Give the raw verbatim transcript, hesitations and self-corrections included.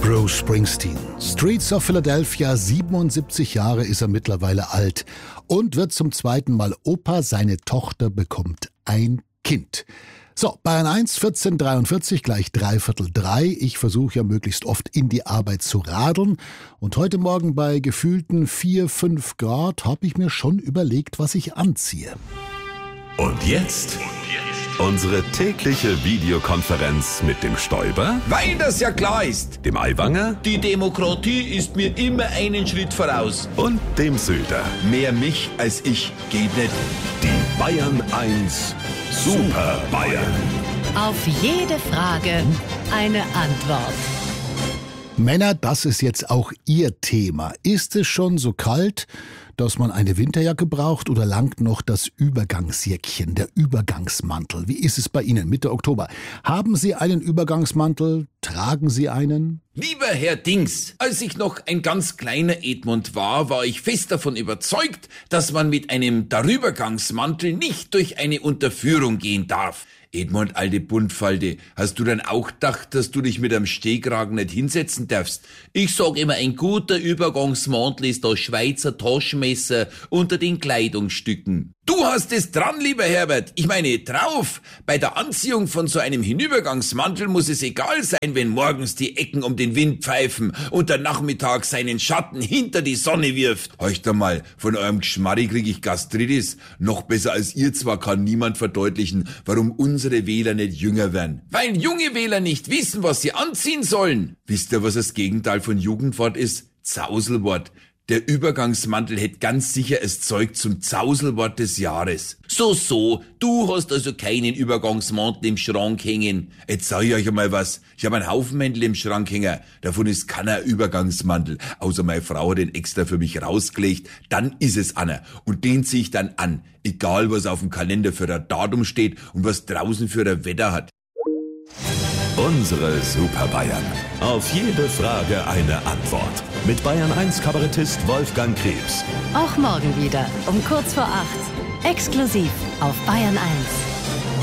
Bruce Springsteen. Streets of Philadelphia, siebenundsiebzig Jahre ist er mittlerweile alt und wird zum zweiten Mal Opa. Seine Tochter bekommt ein Kind. So, Bayern eins, vierzehn Uhr dreiundvierzig, gleich dreiviertel drei. Ich versuche ja möglichst oft in die Arbeit zu radeln. Und heute Morgen bei gefühlten vier, fünf Grad habe ich mir schon überlegt, was ich anziehe. Und jetzt unsere tägliche Videokonferenz mit dem Stoiber, weil das ja klar ist. dem Aiwanger Die Demokratie ist mir immer einen Schritt voraus. und dem Söder. Mehr mich als ich geht nicht. Die Bayern eins Super Bayern. Auf jede Frage eine Antwort. Männer, das ist jetzt auch Ihr Thema. Ist es schon so kalt, dass man eine Winterjacke braucht, oder langt noch das Übergangsjäckchen, der Übergangsmantel? Wie ist es bei Ihnen Mitte Oktober? Haben Sie einen Übergangsmantel? Tragen Sie einen? Lieber Herr Dings, als ich noch ein ganz kleiner Edmund war, war ich fest davon überzeugt, dass man mit einem Darübergangsmantel nicht durch eine Unterführung gehen darf. Edmund, alte Buntfalde, hast du dann auch gedacht, dass du dich mit einem Stehkragen nicht hinsetzen darfst? Ich sag immer, ein guter Übergangsmantel ist das Schweizer Taschenmesser unter den Kleidungsstücken. Du hast es dran, lieber Herbert. Ich meine, drauf. Bei der Anziehung von so einem Hinübergangsmantel muss es egal sein, wenn morgens die Ecken um den Wind pfeifen und der Nachmittag seinen Schatten hinter die Sonne wirft. Heucht mal, von eurem Geschmarri krieg ich Gastritis. Noch besser als ihr zwar kann niemand verdeutlichen, warum unsere Wähler nicht jünger werden. Weil junge Wähler nicht wissen, was sie anziehen sollen. Wisst ihr, was das Gegenteil von Jugendwort ist? Zauselwort. Der Übergangsmantel hätte ganz sicher das Zeug zum Zauselwort des Jahres. So, so, du hast also keinen Übergangsmantel im Schrank hängen. Jetzt sag ich euch einmal was. Ich habe einen Haufen Mäntel im Schrank hängen. Davon ist keiner Übergangsmantel. Außer meine Frau hat den extra für mich rausgelegt. Dann ist es einer. Und den zieh ich dann an. Egal, was auf dem Kalender für ein Datum steht und was draußen für ein Wetter hat. Unsere Super Bayern. Auf jede Frage eine Antwort. Mit Bayern eins Kabarettist Wolfgang Krebs. Auch morgen wieder um kurz vor acht. Exklusiv auf Bayern eins.